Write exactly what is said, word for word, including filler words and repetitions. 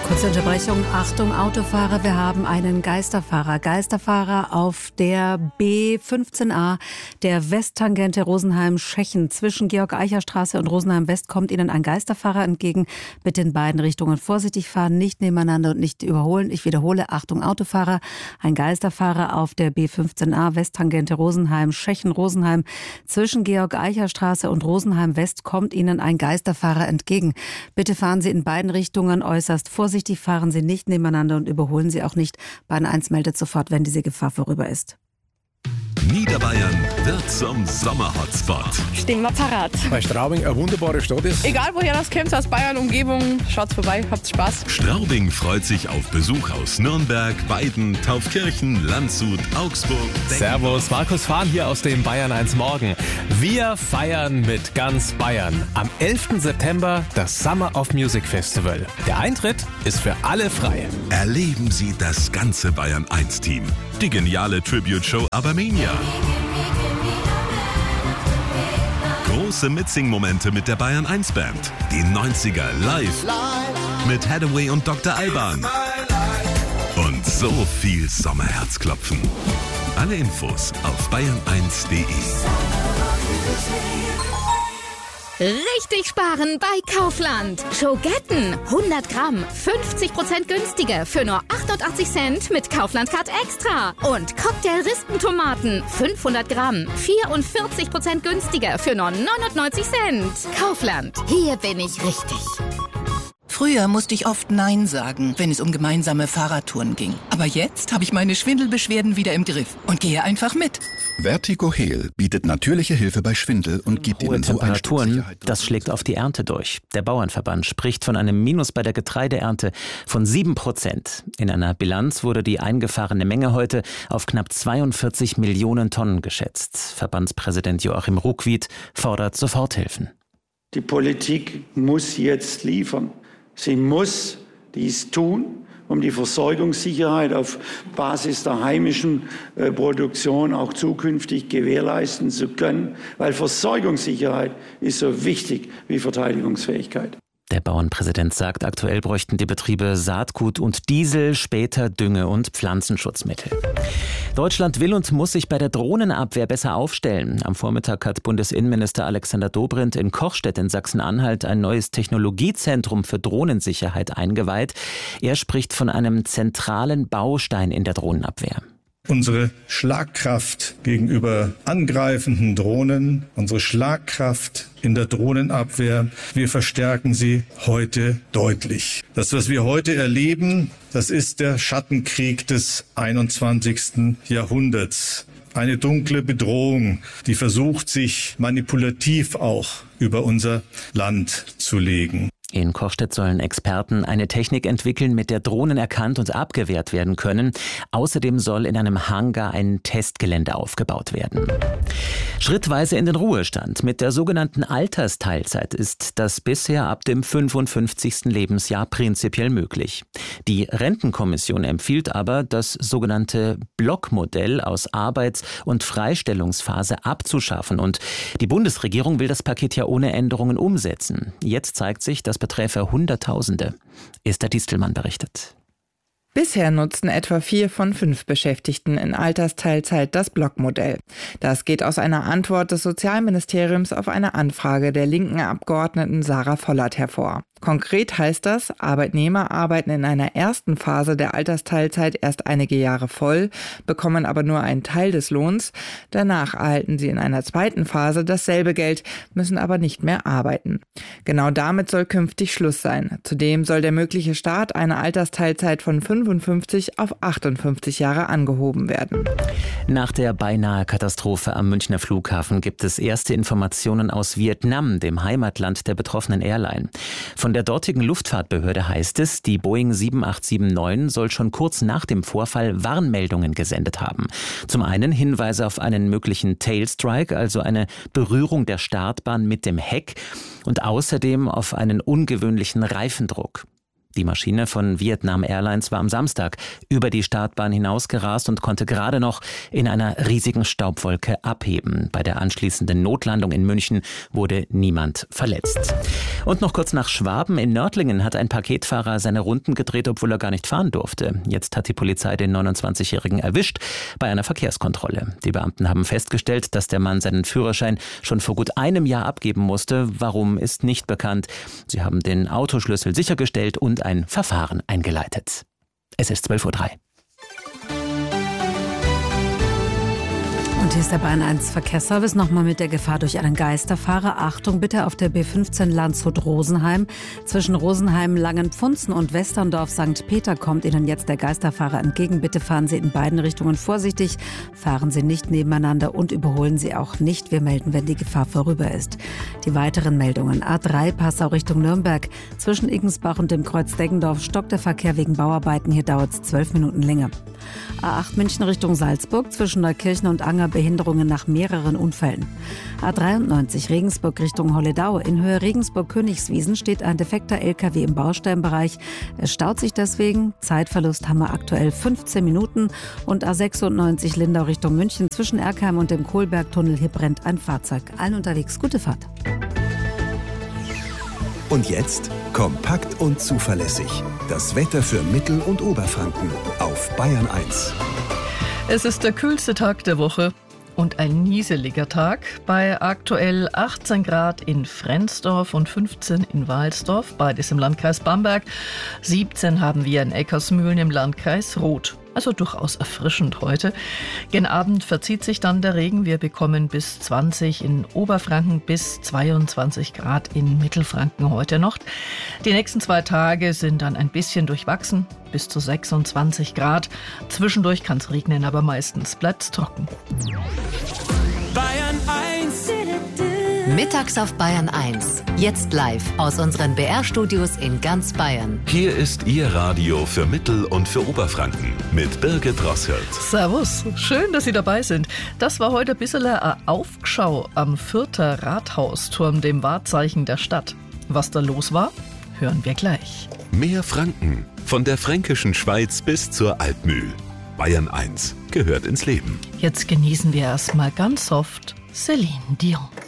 Kurze Unterbrechung. Achtung, Autofahrer, wir haben einen Geisterfahrer. Geisterfahrer auf der B fünfzehn a, der Westtangente Rosenheim-Schechen. Zwischen Georg-Eicher-Straße und Rosenheim-West kommt Ihnen ein Geisterfahrer entgegen. Bitte in beiden Richtungen vorsichtig fahren, nicht nebeneinander und nicht überholen. Ich wiederhole, Achtung, Autofahrer. Ein Geisterfahrer auf der B fünfzehn a, Westtangente Rosenheim-Schechen, Rosenheim. Zwischen Georg-Eicher-Straße und Rosenheim-West kommt Ihnen ein Geisterfahrer entgegen. Bitte fahren Sie in beiden Richtungen äußerst vorsichtig. Fahren Sie nicht nebeneinander und überholen Sie auch nicht. Bahn eins meldet sofort, wenn diese Gefahr vorüber ist. Niederbayern wird zum Sommer-Hotspot. Stehen wir parat. Weil Straubing eine wunderbare Stadt ist. Egal woher das kommt, aus Bayern, Umgebung, schaut's vorbei, habt Spaß. Straubing freut sich auf Besuch aus Nürnberg, Weiden, Taufkirchen, Landshut, Augsburg. Servus, Markus Fahn hier aus dem Bayern eins Morgen. Wir feiern mit ganz Bayern. Am elften September das Summer of Music Festival. Der Eintritt ist für alle frei. Erleben Sie das ganze Bayern eins Team. Die geniale Tribute-Show Abermania. Große Mitsing-Momente mit der Bayern eins Band. Die neunziger live mit Hathaway und Doktor Alban. Und so viel Sommerherzklopfen. Alle Infos auf bayern eins punkt de. Richtig sparen bei Kaufland. Schogetten, hundert Gramm, fünfzig Prozent günstiger für nur achtundachtzig Cent mit Kaufland Card Extra. Und Cocktail-Rispentomaten, fünfhundert Gramm, vierundvierzig Prozent günstiger für nur neunundneunzig Cent. Kaufland, hier bin ich richtig. Früher musste ich oft Nein sagen, wenn es um gemeinsame Fahrradtouren ging. Aber jetzt habe ich meine Schwindelbeschwerden wieder im Griff und gehe einfach mit. Vertigo Heal bietet natürliche Hilfe bei Schwindel und gibt Hohe Ihnen so Temperaturen, das schlägt auf die Ernte durch. Der Bauernverband spricht von einem Minus bei der Getreideernte von sieben Prozent. In einer Bilanz wurde die eingefahrene Menge heute auf knapp zweiundvierzig Millionen Tonnen geschätzt. Verbandspräsident Joachim Ruckwied fordert Soforthilfen. Die Politik muss jetzt liefern. Sie muss dies tun, um die Versorgungssicherheit auf Basis der heimischen äh, Produktion auch zukünftig gewährleisten zu können, weil Versorgungssicherheit ist so wichtig wie Verteidigungsfähigkeit. Der Bauernpräsident sagt, aktuell bräuchten die Betriebe Saatgut und Diesel, später Dünge- und Pflanzenschutzmittel. Deutschland will und muss sich bei der Drohnenabwehr besser aufstellen. Am Vormittag hat Bundesinnenminister Alexander Dobrindt in Kochstedt in Sachsen-Anhalt ein neues Technologiezentrum für Drohnensicherheit eingeweiht. Er spricht von einem zentralen Baustein in der Drohnenabwehr. Unsere Schlagkraft gegenüber angreifenden Drohnen, unsere Schlagkraft in der Drohnenabwehr, wir verstärken sie heute deutlich. Das, was wir heute erleben, das ist der Schattenkrieg des einundzwanzigsten Jahrhunderts. Eine dunkle Bedrohung, die versucht, sich manipulativ auch über unser Land zu legen. In Kochstedt sollen Experten eine Technik entwickeln, mit der Drohnen erkannt und abgewehrt werden können. Außerdem soll in einem Hangar ein Testgelände aufgebaut werden. Schrittweise in den Ruhestand. Mit der sogenannten Altersteilzeit ist das bisher ab dem fünfundfünfzigsten Lebensjahr prinzipiell möglich. Die Rentenkommission empfiehlt aber, das sogenannte Blockmodell aus Arbeits- und Freistellungsphase abzuschaffen. Und die Bundesregierung will das Paket ja ohne Änderungen umsetzen. Jetzt zeigt sich, dass beträfe Hunderttausende. Esther Distelmann berichtet. Bisher nutzen etwa vier von fünf Beschäftigten in Altersteilzeit das Blockmodell. Das geht aus einer Antwort des Sozialministeriums auf eine Anfrage der linken Abgeordneten Sarah Vollert hervor. Konkret heißt das, Arbeitnehmer arbeiten in einer ersten Phase der Altersteilzeit erst einige Jahre voll, bekommen aber nur einen Teil des Lohns. Danach erhalten sie in einer zweiten Phase dasselbe Geld, müssen aber nicht mehr arbeiten. Genau damit soll künftig Schluss sein. Zudem soll der mögliche Start einer Altersteilzeit von fünfundfünfzig auf achtundfünfzig Jahre angehoben werden. Nach der beinahe Katastrophe am Münchner Flughafen gibt es erste Informationen aus Vietnam, dem Heimatland der betroffenen Airline. Von der dortigen Luftfahrtbehörde heißt es, die Boeing sieben acht sieben neun soll schon kurz nach dem Vorfall Warnmeldungen gesendet haben. Zum einen Hinweise auf einen möglichen Tailstrike, also eine Berührung der Startbahn mit dem Heck, und außerdem auf einen ungewöhnlichen Reifendruck. Die Maschine von Vietnam Airlines war am Samstag über die Startbahn hinausgerast und konnte gerade noch in einer riesigen Staubwolke abheben. Bei der anschließenden Notlandung in München wurde niemand verletzt. Und noch kurz nach Schwaben. In Nördlingen hat ein Paketfahrer seine Runden gedreht, obwohl er gar nicht fahren durfte. Jetzt hat die Polizei den neunundzwanzigjährigen erwischt bei einer Verkehrskontrolle. Die Beamten haben festgestellt, dass der Mann seinen Führerschein schon vor gut einem Jahr abgeben musste. Warum, ist nicht bekannt. Sie haben den Autoschlüssel sichergestellt und ein Verfahren eingeleitet. Es ist zwölf Uhr drei. Und hier ist der Bayern eins Verkehrsservice nochmal mit der Gefahr durch einen Geisterfahrer. Achtung bitte auf der B fünfzehn Landshut-Rosenheim. Zwischen Rosenheim, Langenpfunzen und Westerndorf Sankt Peter kommt Ihnen jetzt der Geisterfahrer entgegen. Bitte fahren Sie in beiden Richtungen vorsichtig, fahren Sie nicht nebeneinander und überholen Sie auch nicht. Wir melden, wenn die Gefahr vorüber ist. Die weiteren Meldungen. A drei Passau Richtung Nürnberg. Zwischen Iggensbach und dem Kreuz Deggendorf stockt der Verkehr wegen Bauarbeiten. Hier dauert es zwölf Minuten länger. A acht München Richtung Salzburg. Zwischen Neukirchen und Anger Behinderungen nach mehreren Unfällen. A dreiundneunzig Regensburg Richtung Holledau. In Höhe Regensburg-Königswiesen steht ein defekter L K W im Baustellenbereich. Es staut sich deswegen. Zeitverlust haben wir aktuell fünfzehn Minuten. Und A sechsundneunzig Lindau Richtung München. Zwischen Erkheim und dem Kohlbergtunnel. Hier brennt ein Fahrzeug. Allen unterwegs gute Fahrt. Und jetzt kompakt und zuverlässig. Das Wetter für Mittel- und Oberfranken auf Bayern eins. Es ist der kühlste Tag der Woche und ein nieseliger Tag bei aktuell achtzehn Grad in Frensdorf und fünfzehn in Walsdorf, beides im Landkreis Bamberg. siebzehn haben wir in Eckersmühlen im Landkreis Roth. Also durchaus erfrischend heute. Gen Abend verzieht sich dann der Regen. Wir bekommen bis zwanzig in Oberfranken, bis zweiundzwanzig Grad in Mittelfranken heute noch. Die nächsten zwei Tage sind dann ein bisschen durchwachsen, bis zu sechsundzwanzig Grad. Zwischendurch kann es regnen, aber meistens bleibt es trocken. Bayern eins. Mittags auf Bayern eins. Jetzt live aus unseren B R-Studios in ganz Bayern. Hier ist Ihr Radio für Mittel- und für Oberfranken mit Birgit Rossheld. Servus, schön, dass Sie dabei sind. Das war heute ein bisschen eine Aufschau am Fürther Rathausturm, dem Wahrzeichen der Stadt. Was da los war, hören wir gleich. Mehr Franken, von der fränkischen Schweiz bis zur Altmühl. Bayern eins gehört ins Leben. Jetzt genießen wir erstmal ganz soft Céline Dion.